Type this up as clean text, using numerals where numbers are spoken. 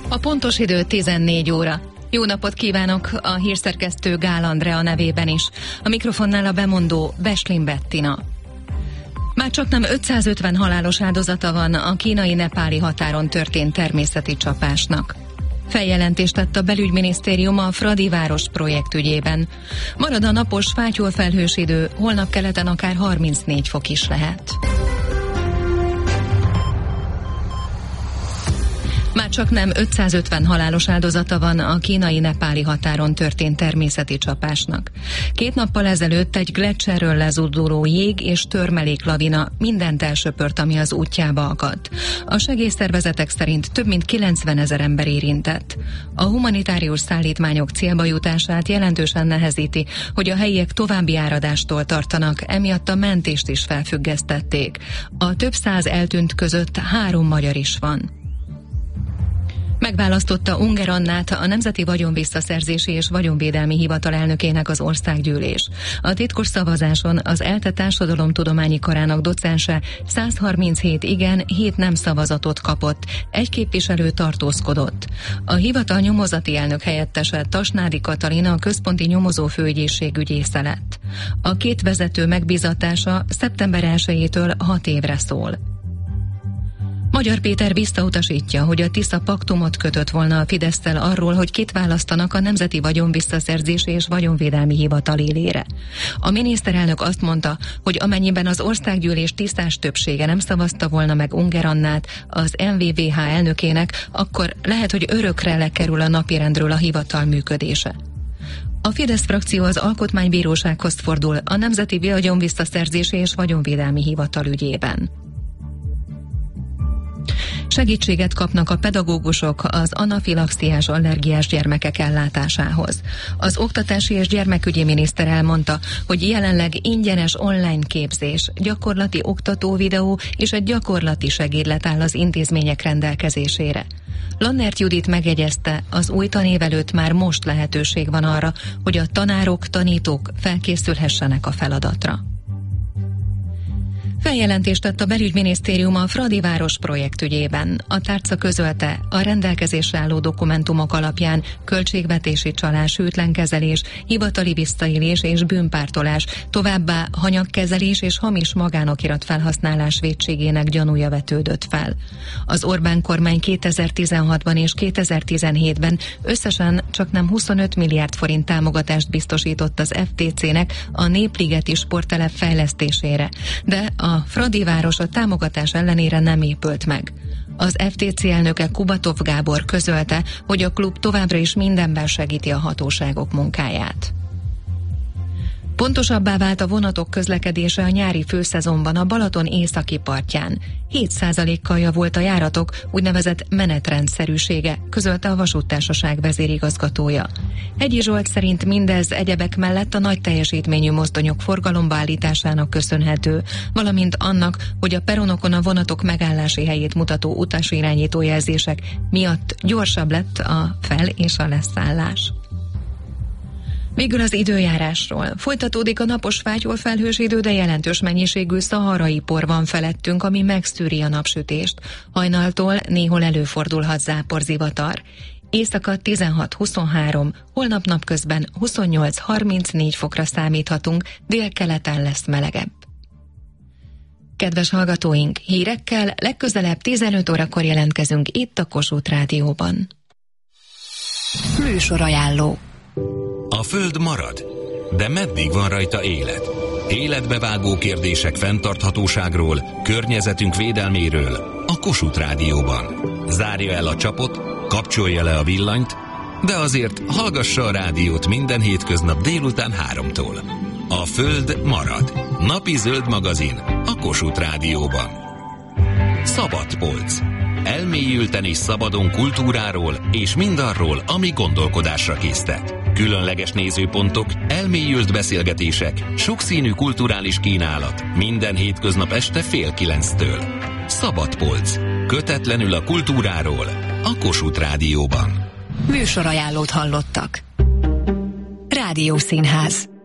A pontos idő 14 óra. Jó napot kívánok a hírszerkesztő Gál Andrea nevében is. A mikrofonnál a bemondó Beslin Bettina. Már csaknem 550 halálos áldozata van a kínai-nepáli határon történt természeti csapásnak. Feljelentést tett a belügyminisztérium a Fradi város projekt ügyében. Marad a napos, fátyol felhős idő, holnap keleten akár 34 fok is lehet. Már csaknem 550 halálos áldozata van a kínai-nepáli határon történt természeti csapásnak. 2 nappal ezelőtt egy gleccserről lezúduló jég és törmeléklavina mindent elsöpört, ami az útjába akadt. A segélyszervezetek szerint több mint 90 000 ember érintett. A humanitárius szállítmányok célba jutását jelentősen nehezíti, hogy a helyiek további áradástól tartanak, emiatt a mentést is felfüggesztették. A több száz eltűnt között 3 magyar is van. Megválasztotta Unger Annát a Nemzeti Vagyonvisszaszerzési és Vagyonvédelmi Hivatal elnökének az országgyűlés. A titkos szavazáson az ELTE Társadalomtudományi Karának docense 137 igen, 7 nem szavazatot kapott, 1 képviselő tartózkodott. A hivatal nyomozati elnök helyettese Tasnádi Katalina a központi nyomozó főügyészség ügyésze lett. A 2 vezető megbízatása szeptember 1-től 6 évre szól. Magyar Péter visszautasítja, hogy a Tisza paktumot kötött volna a Fidesszel arról, hogy kit választanak a Nemzeti Vagyonvisszaszerzési és Vagyonvédelmi Hivatal élére. A miniszterelnök azt mondta, hogy amennyiben az országgyűlés tisztás többsége nem szavazta volna meg Unger Annát az NVVH elnökének, akkor lehet, hogy örökre lekerül a napirendről a hivatal működése. A Fidesz frakció az Alkotmánybírósághoz fordul a Nemzeti Vagyonvisszaszerzési és Vagyonvédelmi Hivatal ügyében. Segítséget kapnak a pedagógusok az anafilaxiás allergiás gyermekek ellátásához. Az Oktatási és Gyermekügyi miniszter elmondta, hogy jelenleg ingyenes online képzés, gyakorlati oktató videó és egy gyakorlati segédlet áll az intézmények rendelkezésére. Lannert Judit megjegyezte, az új tanév előtt már most lehetőség van arra, hogy a tanárok, tanítók felkészülhessenek a feladatra. Feljelentést tett a belügyminisztérium a Fradi város projekt ügyében. A tárca közölte, a rendelkezésre álló dokumentumok alapján költségvetési csalás, hűtlenkezelés, hivatali visszaélés és bűnpártolás, továbbá hanyagkezelés és hamis magánokirat felhasználás vétségének gyanúja vetődött fel. Az Orbán kormány 2016-ban és 2017-ben összesen csaknem 25 milliárd forint támogatást biztosított az FTC-nek a Népligeti sporttelep fejlesztésére, de a Fradi város a támogatás ellenére nem épült meg. Az FTC elnöke Kubatov Gábor közölte, hogy a klub továbbra is mindenben segíti a hatóságok munkáját. Pontosabbá vált a vonatok közlekedése a nyári főszezonban a Balaton északi partján. 7%-kal javult a járatok úgynevezett menetrendszerűsége, közölte a vasúttársaság vezérigazgatója. Hegyi Zsolt szerint mindez egyebek mellett a nagy teljesítményű mozdonyok forgalomba állításának köszönhető, valamint annak, hogy a peronokon a vonatok megállási helyét mutató utasirányító jelzések miatt gyorsabb lett a fel- és a leszállás. Végül az időjárásról. Folytatódik a napos, fátyol felhős idő, de jelentős mennyiségű szaharai por van felettünk, ami megszűri a napsütést. Hajnaltól néhol előfordulhat záporzivatar. Éjszaka 16-23, holnap napközben 28-34 fokra számíthatunk, délkeleten lesz melegebb. Kedves hallgatóink, hírekkel legközelebb 15 órakor jelentkezünk itt a Kossuth Rádióban. Műsorajánló. A Föld marad, de meddig van rajta élet? Életbevágó kérdések fenntarthatóságról, környezetünk védelméről a Kossuth Rádióban. Zárja el a csapot, kapcsolja le a villanyt, de azért hallgassa a rádiót minden hétköznap délután 3-tól. A Föld marad. Napi zöld magazin a Kossuth Rádióban. Szabad polc. Elmélyülten és szabadon kultúráról és mindarról, ami gondolkodásra késztet. Különleges nézőpontok, elmélyült beszélgetések, sokszínű kulturális kínálat. Minden hétköznap este 8:30-től. Szabad polc. Kötetlenül a kultúráról a Kossuth Rádióban. Műsorajánlót hallottak. Rádiószínház.